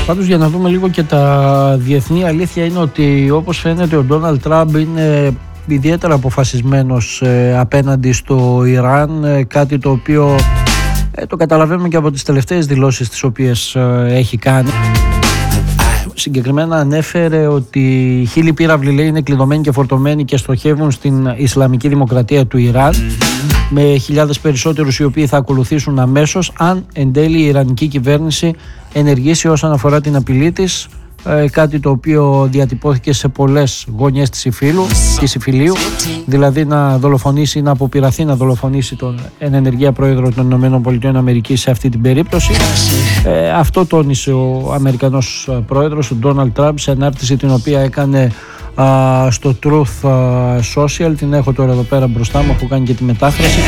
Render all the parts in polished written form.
Πάντως, για να δούμε λίγο και τα διεθνή, αλήθεια είναι ότι όπως φαίνεται ο Ντόναλντ Τραμπ είναι ιδιαίτερα αποφασισμένος απέναντι στο Ιράν, κάτι το οποίο το καταλαβαίνουμε και από τις τελευταίες δηλώσεις τις οποίες έχει κάνει. Συγκεκριμένα ανέφερε ότι οι χίλιοι πύραυλοι, λέει, είναι κλειδωμένοι και φορτωμένοι και στοχεύουν στην Ισλαμική Δημοκρατία του Ιράν, με χιλιάδες περισσότερους οι οποίοι θα ακολουθήσουν αμέσως αν εν τέλει η Ιρανική κυβέρνηση ενεργήσει όσον αφορά την απειλή της, κάτι το οποίο διατυπώθηκε σε πολλές γωνιές της Ιφιλίου, δηλαδή να δολοφονήσει, να αποπειραθεί να δολοφονήσει τον εν ενεργεία πρόεδρο των ΗΠΑ σε αυτή την περίπτωση. Αυτό τόνισε ο Αμερικανός πρόεδρος, ο Ντόναλντ Τραμπ, σε ανάρτηση την οποία έκανε στο Truth Social. Την έχω τώρα εδώ πέρα μπροστά μου, έχω κάνει και τη μετάφραση.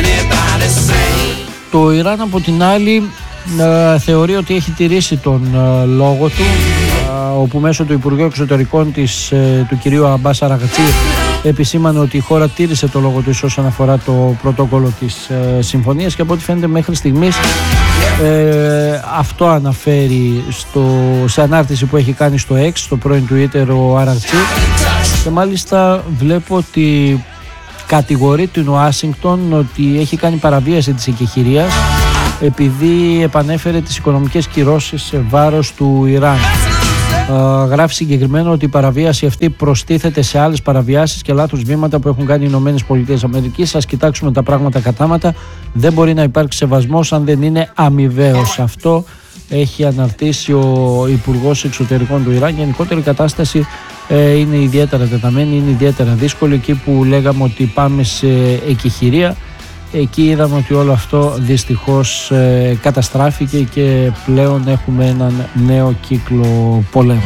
Το Ιράν από την άλλη θεωρεί ότι έχει τηρήσει τον λόγο του, όπου μέσω του Υπουργείου Εξωτερικών του κυρίου Αμπάς Αραγτσί επισήμανε ότι η χώρα τήρησε το λόγο της όσον αφορά το πρωτόκολλο της συμφωνίας, και από ό,τι φαίνεται μέχρι στιγμής αυτό αναφέρει σε ανάρτηση που έχει κάνει στο X, στο πρώην Twitter, ο Αραγτσί, και μάλιστα βλέπω ότι κατηγορεί την Ουάσιγκτον ότι έχει κάνει παραβίαση της εκεχηρίας επειδή επανέφερε τις οικονομικές κυρώσεις σε βάρος του Ιράν. Γράφει συγκεκριμένα ότι η παραβίαση αυτή προστίθεται σε άλλες παραβιάσεις και λάθος βήματα που έχουν κάνει οι ΗΠΑ. Ας κοιτάξουμε τα πράγματα κατάματα. Δεν μπορεί να υπάρξει σεβασμός αν δεν είναι αμοιβαίος. Αυτό έχει αναρτήσει ο Υπουργός Εξωτερικών του Ιράν. Γενικότερη κατάσταση είναι ιδιαίτερα τεταμένη, είναι ιδιαίτερα δύσκολη. Εκεί που λέγαμε ότι πάμε σε εκεχηρία, εκεί είδαμε ότι όλο αυτό δυστυχώς καταστράφηκε και πλέον έχουμε έναν νέο κύκλο πολέμου.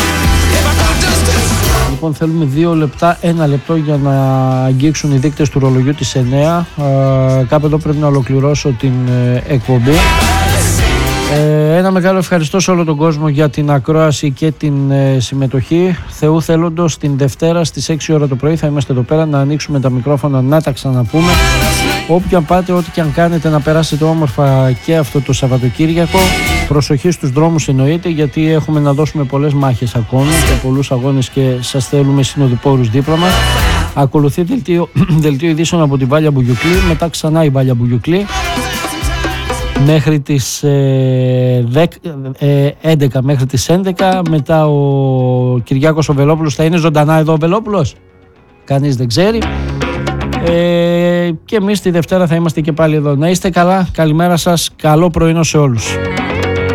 Λοιπόν, θέλουμε 2 λεπτά, 1 λεπτό για να αγγίξουν οι δείκτες του ρολογιού της 9. Κάπου εδώ πρέπει να ολοκληρώσω την εκπομπή. Ένα μεγάλο ευχαριστώ σε όλο τον κόσμο για την ακρόαση και την συμμετοχή. Θεού θέλοντος, την Δευτέρα στις 6 ώρα το πρωί θα είμαστε εδώ πέρα να ανοίξουμε τα μικρόφωνα, να τα ξαναπούμε. Όπου και αν πάτε, ό,τι και αν κάνετε, να περάσετε όμορφα και αυτό το Σαββατοκύριακο. Προσοχή στους δρόμους εννοείται, γιατί έχουμε να δώσουμε πολλές μάχες ακόμη και πολλούς αγώνες και σας θέλουμε συνοδοιπόρους δίπλα μας. Ακολουθεί δελτίο ειδήσεων από τη Βάλια Μπουγιουκλή, μετά ξανά η Βάλια Μπουγιουκλή μέχρι τις 11, μέχρι τις 11. Μετά ο Κυριάκος ο Βελόπουλος θα είναι ζωντανά εδώ. Ο Βελόπουλος, κανείς δεν ξέρει. Και εμείς τη Δευτέρα θα είμαστε και πάλι εδώ. Να είστε καλά, καλημέρα σας, καλό πρωινό σε όλους.